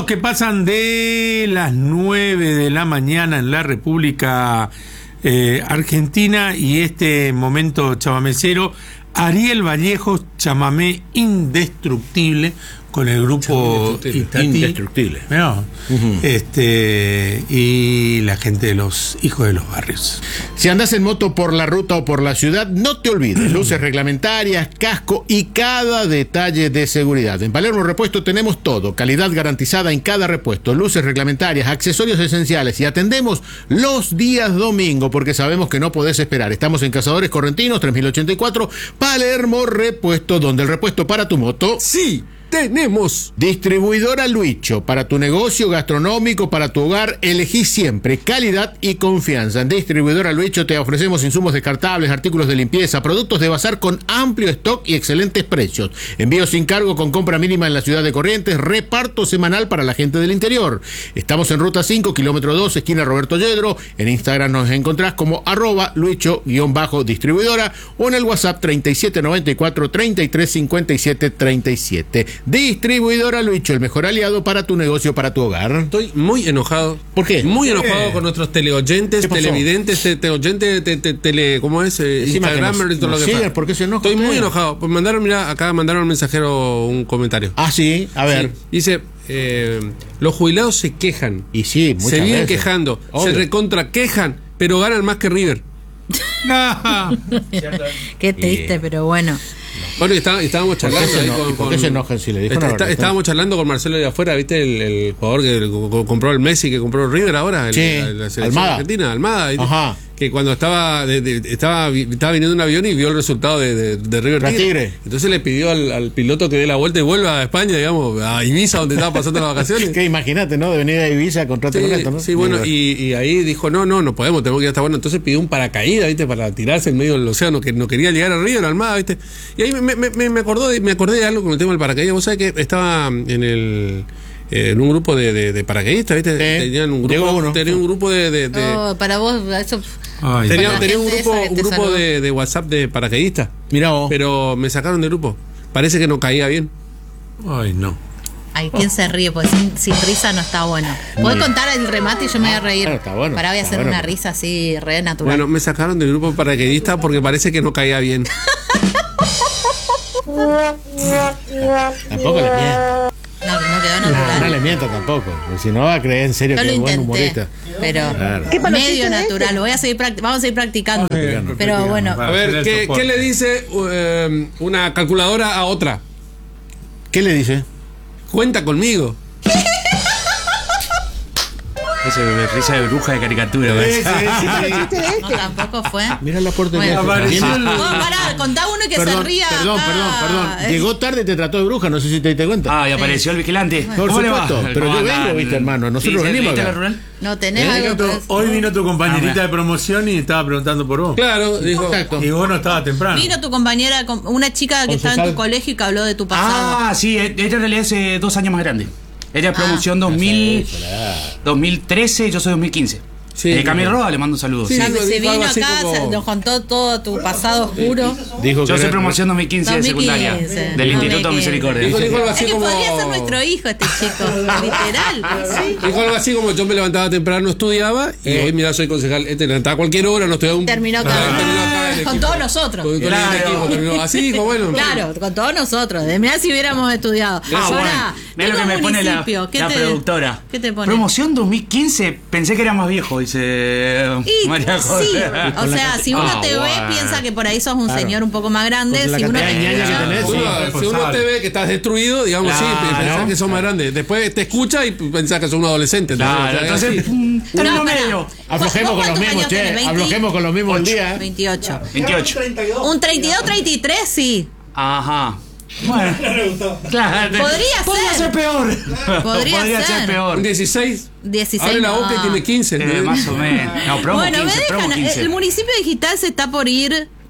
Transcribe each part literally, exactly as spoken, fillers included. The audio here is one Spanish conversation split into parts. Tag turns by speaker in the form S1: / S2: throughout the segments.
S1: Minutos que pasan de las nueve de la mañana en la República eh, Argentina, y este momento chamamecero, Ariel Vallejos, chamamé indestructible, con el grupo Itatí,
S2: Indestructible.
S1: ¿no? Uh-huh. Este, y la gente de los Hijos de los Barrios.
S2: Si andás en moto por la ruta o por la ciudad, no te olvides, luces reglamentarias, casco y cada detalle de seguridad. En Palermo Repuesto tenemos todo, calidad garantizada en cada repuesto, luces reglamentarias, accesorios esenciales, y atendemos los días domingo porque sabemos que no podés esperar. Estamos en Cazadores Correntinos, tres mil ochenta y cuatro, Palermo Repuesto, donde el repuesto para tu moto...
S3: ¡Sí! Tenemos
S2: Distribuidora Luicho, para tu negocio gastronómico, para tu hogar, elegí siempre calidad y confianza. En Distribuidora Luicho te ofrecemos insumos descartables, artículos de limpieza, productos de bazar con amplio stock y excelentes precios. Envío sin cargo con compra mínima en la ciudad de Corrientes, reparto semanal para la gente del interior. Estamos en Ruta cinco, kilómetro dos, esquina Roberto Yedro. En Instagram nos encontrás como arroba luicho-distribuidora o en el WhatsApp treinta y siete noventa y cuatro, treinta y tres cincuenta y siete treinta y siete. Distribuidora Luicho, el mejor aliado para tu negocio, para tu hogar.
S3: Estoy muy enojado.
S2: ¿Por qué?
S3: Muy enojado con nuestros teleoyentes, televidentes, te, teleoyentes, te, te, tele, ¿cómo es? Eh, Instagramer y todo lo que pasa.
S2: ¿Por qué se enoja?
S3: Estoy muy enojado. Pues mandaron, mira, acá mandaron un mensajero, un comentario.
S2: Ah, sí, a ver. Sí.
S3: Dice, eh, los jubilados se quejan.
S2: Y sí, muchas
S3: Se vienen
S2: veces.
S3: quejando,
S2: Obvio.
S3: se recontra quejan, pero ganan más que River.
S4: Qué triste, pero bueno.
S3: Bueno, y está, estábamos charlando
S2: ¿Por qué se,
S3: ahí
S2: eno-
S3: con,
S2: ¿por qué
S3: con-
S2: se enojan si le dijo
S3: está-
S2: una
S3: está-
S2: verdad?
S3: estábamos charlando con Marcelo de afuera, ¿viste? El, el jugador que co- co- compró el Messi, que compró River ahora, el-
S2: Sí,
S3: la, la selección
S2: Almada.
S3: argentina, Almada, ¿viste?
S2: Ajá.
S3: Que cuando estaba de, de- estaba vi- estaba viniendo un avión y vio el resultado de, de, de River
S2: La
S3: Tigre.
S2: Tigre.
S3: Entonces le pidió al, al piloto que dé la vuelta y vuelva a España, digamos, a Ibiza, donde estaba pasando las vacaciones.
S2: Que imagínate, ¿no? De venir a Ibiza, contrato
S3: Sí,
S2: con esto, ¿no?
S3: sí, bueno, y, y ahí dijo, no, no, no podemos, tenemos que ir hasta bueno. Entonces pidió un paracaídas, ¿viste? Para tirarse en medio del océano, que no quería llegar a River, Almada, ¿viste? Y ahí me, me, me, me, acordó de, me acordé de algo con el tema del paracaídas. Vos sabés que estaba en el... en un grupo de, de, de paracaidistas, ¿viste?
S2: Sí.
S3: Tenían un
S2: Llegó
S3: grupo,
S2: uno.
S3: tenían un grupo de... de, de
S4: Oh, para vos, eso.
S1: Ay,
S3: tenía,
S4: para la
S3: tenía un
S4: gente
S3: grupo,
S4: esa que
S3: un
S4: te
S3: grupo
S4: saludó.
S3: de, de WhatsApp de paracaidistas.
S2: Mirá vos.
S3: Pero me sacaron del grupo. Parece que no caía bien.
S1: ay, no.
S4: Ay, ¿quién se ríe? Porque sin, sin risa no está bueno. ¿Podés contar el remate y yo me voy a reír?
S2: Claro, está bueno,
S4: Pará, voy a
S2: está
S4: hacer
S2: bueno.
S4: una risa así, re natural.
S3: Bueno, me sacaron del grupo de paracaidistas porque parece que no caía bien.
S2: Tampoco le mientas.
S4: No, no quedó
S2: No,
S4: natural.
S2: no le mientas tampoco. Porque si no va a creer en serio
S4: Yo
S2: que
S4: lo
S2: es buen
S4: intenté,
S2: humorista.
S4: pero
S2: Claro.
S4: medio natural. Voy a seguir practi- vamos a seguir practicando.
S1: Practicando,
S4: Pero
S1: practicando.
S4: bueno,
S3: A ver, ¿qué, ¿qué le dice eh, una calculadora a otra?
S2: ¿Qué le dice?
S3: Cuenta conmigo.
S5: Esa es risa de bruja de caricatura. ¿ves?
S4: no tampoco fue.
S2: Mira el aporte que
S4: Bueno.
S2: hace.
S1: Apareció el-
S4: Vos, pará, contá uno que
S2: Perdón,
S4: se ría.
S2: perdón,
S4: acá.
S2: perdón, perdón.
S4: Es-
S2: Llegó tarde y te trató de bruja, no sé si te diste cuenta.
S5: Ah, y apareció el vigilante.
S2: Por
S5: ¿Cómo le va?
S2: supuesto, pero
S5: ¿Cómo
S2: yo
S5: anda?
S2: vengo, viste, hermano, nosotros
S5: Sí,
S2: venimos
S5: ¿viste
S2: acá.
S5: la rural?
S4: No tenés
S1: Hoy
S4: algo.
S1: vino tu-
S4: que-
S1: Hoy vino tu compañerita
S5: Ah,
S1: de promoción y estaba preguntando por vos.
S3: Claro, dijo.
S2: Exacto.
S1: Y vos no estabas temprano.
S4: Vino tu compañera, com- una chica que estaba en tu
S2: Concejal.
S4: colegio y que habló de tu pasado.
S5: Ah, sí, ella en realidad es eh, dos años más grande. Ella es
S4: Ah.
S5: promoción dos mil, dos mil trece, yo soy dos mil quince.
S3: Sí.
S5: Eh, Camilo Roa, le mando un saludo.
S3: Sí.
S4: Ya
S3: dijo-
S4: se
S3: dijo
S4: vino
S3: algo así
S4: acá,
S3: como-
S4: se- nos contó todo tu pasado oscuro.
S2: Dijo
S5: Yo
S2: que
S5: soy
S2: era-
S5: promoción dos mil quince de
S4: dos mil quince.
S5: secundaria del Instituto
S4: dos mil quince.
S5: Misericordia.
S3: Dijo, dijo algo
S4: Es
S3: así
S4: que
S3: como.
S4: podría ser nuestro hijo este chico, literal. Sí.
S3: Dijo algo así como yo me levantaba temprano, estudiaba y hoy mira soy concejal. Este levantaba a cualquier hora, no estudiaba un.
S4: Terminó acá.
S3: Ah, terminó acá en el
S4: Con
S3: equipo.
S4: todos nosotros.
S3: Con, con
S5: Claro.
S3: el equipo, terminó. Así dijo, bueno.
S4: Claro, con todos nosotros. De mirá si hubiéramos estudiado.
S5: Ah,
S4: Ahora,
S5: bueno. Mira lo que
S4: tengo
S5: me pone la,
S4: municipio. ¿Qué
S5: la
S4: te-
S5: productora.
S4: ¿Qué te pone?
S5: Promoción dos mil quince, pensé que era más viejo, dice
S4: Y,
S5: María José.
S4: sí, o sea, si uno
S5: Ah,
S4: te ve,
S5: bueno.
S4: piensa que por ahí sos un
S2: Claro.
S4: señor un poco más grande.
S2: Con la
S4: Si uno
S2: cantidad
S4: te
S2: de ñaña que
S4: escucha-
S2: tenés.
S3: Uno,
S2: Sí,
S3: si uno
S1: responsable.
S3: te ve que estás destruido, digamos, sí,
S5: Claro.
S3: pensás que sos más grande. Después te escucha y pensás que sos un adolescente.
S5: Claro,
S3: ¿entendés?
S5: entonces,
S3: Así.
S5: pum, término
S4: No, pará.
S5: medio.
S2: Aflojemos con los
S4: ¿Cuántos
S2: mismos,
S4: años tenés?
S2: che.
S4: ¿veinte?
S2: Aflojemos con los mismos el día.
S4: veintiocho.
S5: veintiocho.
S4: Un treinta y dos, treinta y tres, sí.
S5: Ajá. Bueno. Claro.
S4: Podría
S5: Podría
S4: ser.
S5: ser peor.
S4: Podría
S5: ser.
S4: ser.
S3: Un
S5: peor.
S3: dieciséis.
S4: dieciséis.
S3: Abre la boca y
S4: no.
S3: tiene quince.
S5: Eh,
S3: ¿entendés?
S5: más o menos. No, promo
S4: Bueno,
S5: quince,
S4: me
S5: promo
S4: dejan.
S5: quince.
S4: El municipio digital se está por ir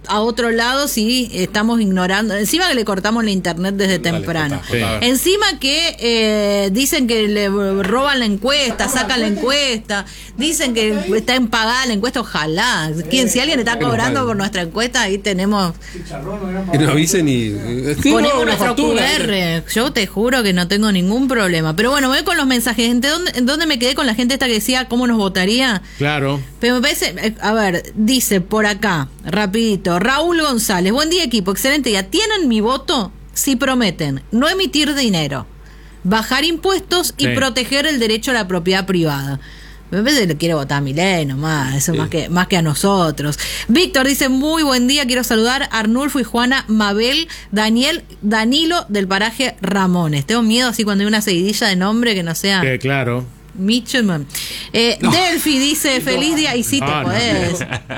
S4: a otro lado si estamos ignorando. Encima que le cortamos la internet desde
S3: Dale,
S4: temprano.
S3: contá, contá, a ver.
S4: Encima que eh, dicen que le roban la encuesta, sacan la encuesta, dicen que está impagada la encuesta, ojalá. ¿Quién, si alguien está
S3: Que nos
S4: cobrando
S3: paguen.
S4: por nuestra encuesta, ahí tenemos...
S3: Que nos avisen y.
S4: Ponemos
S3: una
S4: nuestro
S3: factura.
S4: Q R. Yo te juro que no tengo ningún problema. Pero bueno, voy con los mensajes. ¿En dónde, en dónde me quedé con la gente esta que decía cómo nos votaría?
S2: Claro.
S4: Pero me parece, eh, a ver, dice por acá, rapidito, Raúl González, buen día equipo, excelente día. ¿Tienen mi voto? Si prometen no emitir dinero, bajar impuestos y
S2: Sí.
S4: proteger el derecho a la propiedad privada. Me parece que le quiere votar a Milei nomás, eso
S3: Sí.
S4: más que más que a nosotros. Víctor dice, muy buen día, quiero saludar a Arnulfo y Juana, Mabel, Daniel, Danilo del paraje Ramones. Tengo miedo así cuando hay una seguidilla de nombre que no sea
S2: Que claro.
S4: Mitchellman. Eh, Delphi dice, feliz día, y sí te
S2: Ah, no.
S4: podés.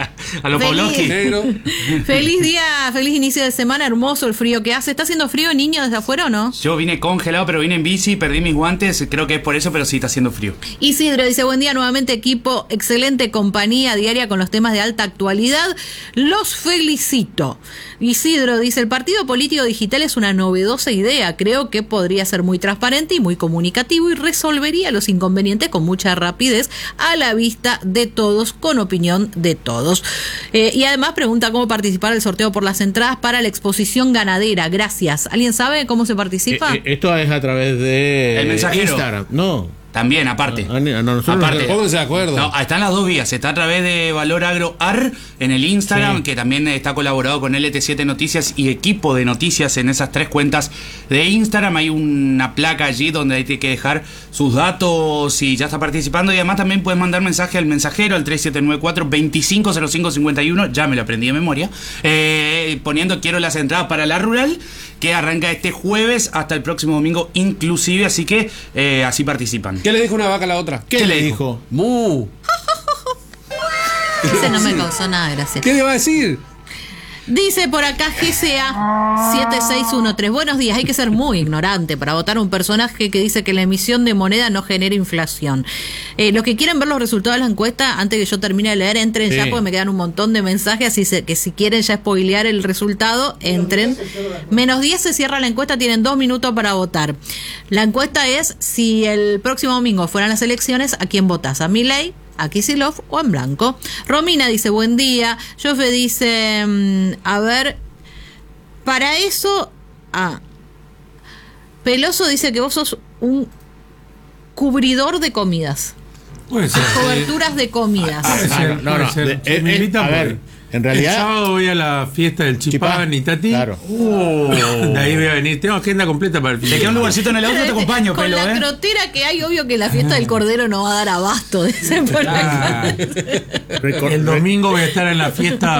S5: A lo
S4: Feliz.
S5: Pavlovsky.
S3: Negro.
S4: Feliz día, feliz inicio de semana, hermoso el frío que hace. ¿Está haciendo frío, niño, desde afuera o no?
S5: Yo vine congelado, pero vine en bici, perdí mis guantes, creo que es por eso, pero sí está haciendo frío.
S4: Isidro dice, buen día nuevamente equipo, excelente compañía diaria con los temas de alta actualidad. Los felicito. Isidro dice, el partido político digital es una novedosa idea. Creo que podría ser muy transparente y muy comunicativo y resolvería los inconvenientes con mucha rapidez a la vista de todos, con opinión de todos. Eh, y además pregunta cómo participar del sorteo por las entradas para la exposición ganadera. Gracias. ¿Alguien sabe cómo se participa?
S2: Eh, eh, esto es a través de
S5: El mensajero.
S2: Instagram. No.
S5: También, aparte.
S2: Ah, no, nosotros
S5: Aparte.
S2: no-
S3: Pónganse de acuerdo.
S5: No, están las dos vías. Está a través de Valor Agro A R en el Instagram,
S2: Sí.
S5: que también está colaborado con L T siete Noticias y equipo de noticias en esas tres cuentas de Instagram. Hay una placa allí donde hay que dejar sus datos y ya está participando. Y además también puedes mandar mensaje al mensajero al tres siete nueve cuatro, dos cinco cero cinco cinco uno. Ya me lo aprendí de memoria. Eh, poniendo quiero las entradas para la rural, que arranca este jueves hasta el próximo domingo inclusive. Así que eh, así participan.
S3: ¿Qué le dijo una vaca a la otra?
S2: ¿Qué,
S5: ¿Qué
S2: le
S5: le
S2: dijo?
S3: Mu.
S4: Ese no me causó nada de gracia.
S3: ¿Qué le va a decir?
S4: Dice por acá G C A siete seis uno tres. Buenos días, hay que ser muy ignorante para votar a un personaje que dice que la emisión de moneda no genera inflación. Eh, los que quieren ver los resultados de la encuesta, antes que yo termine de leer, entren
S2: Sí.
S4: ya porque me quedan un montón de mensajes, así se- que si quieren ya spoilear el resultado, entren. Menos diez se cierra la encuesta, tienen dos minutos para votar. La encuesta es si el próximo domingo fueran las elecciones, ¿a quién votás? ¿A Milei, a Kicillof o en blanco? Romina dice, buen día. Jofe dice, mm, a ver, para eso... Ah, Peloso dice que vos sos un cubridor de comidas.
S1: Puede ser.
S4: Coberturas de comidas.
S1: Puede
S2: Ah,
S1: ser,
S2: no, no,
S1: puede
S2: no.
S1: ser.
S2: De-
S1: Si
S2: eh,
S1: me
S2: eh,
S1: invitan,
S2: a ver,
S1: voy.
S2: en realidad-
S1: El sábado voy a la fiesta del Chipá,
S2: Chipá,
S1: Nitati.
S2: claro.
S1: Uh, de ahí voy a venir. Tengo agenda completa para el fin.
S5: Te queda un lugarcito en el auto, te acompaño,
S4: Con
S5: Pelo,
S4: la
S5: ¿eh?
S4: crotera que hay, obvio que la fiesta del Cordero no va a dar abasto. Dice por acá.
S1: Ah,
S2: Recor-
S1: el domingo voy a estar en la fiesta